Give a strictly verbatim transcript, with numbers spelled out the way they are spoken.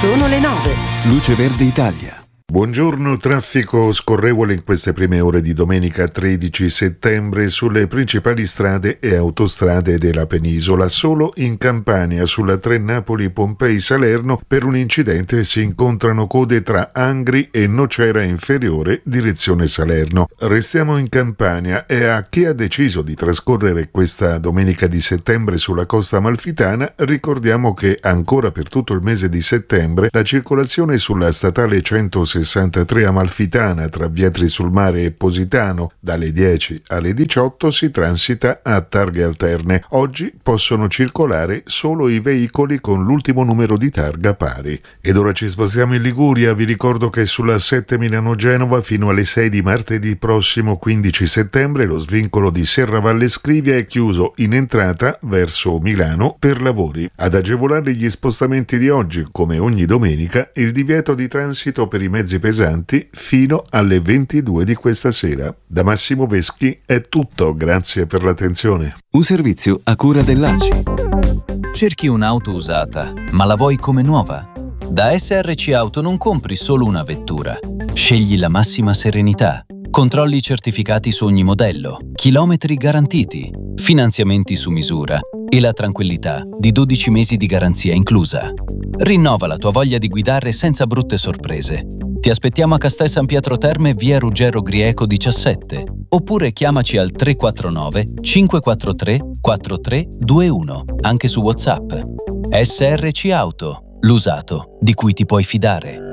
Sono le nove. Luce Verde Italia. Buongiorno, traffico scorrevole in queste prime ore di domenica tredici settembre sulle principali strade e autostrade della penisola. Solo in Campania, sulla tre Napoli-Pompei-Salerno, per un incidente si incontrano code tra Angri e Nocera Inferiore, direzione Salerno. Restiamo in Campania e a chi ha deciso di trascorrere questa domenica di settembre sulla costa amalfitana, ricordiamo che ancora per tutto il mese di settembre la circolazione sulla statale centosessantatré Amalfitana tra Vietri sul Mare e Positano dalle dieci alle diciotto si transita a targhe alterne. Oggi possono circolare solo i veicoli con l'ultimo numero di targa pari. Ed ora ci spostiamo in Liguria. Vi ricordo che sulla sette Milano-Genova fino alle sei di martedì prossimo quindici settembre lo svincolo di Serravalle Scrivia è chiuso in entrata verso Milano per lavori. Ad agevolare gli spostamenti di oggi, come ogni domenica, il divieto di transito per i mezzi pesanti fino alle ventidue di questa sera. Da Massimo Veschi è tutto, grazie per l'attenzione. Un servizio a cura dell'A C I. Cerchi un'auto usata, ma la vuoi come nuova? Da S R C Auto non compri solo una vettura. Scegli la massima serenità. Controlli certificati su ogni modello, chilometri garantiti, finanziamenti su misura e la tranquillità di dodici mesi di garanzia inclusa. Rinnova la tua voglia di guidare senza brutte sorprese. Ti aspettiamo a Castel San Pietro Terme, via Ruggero Grieco diciassette, oppure chiamaci al tre quattro nove cinque quattro tre quattro tre due uno, anche su WhatsApp. S R C Auto, l'usato di cui ti puoi fidare.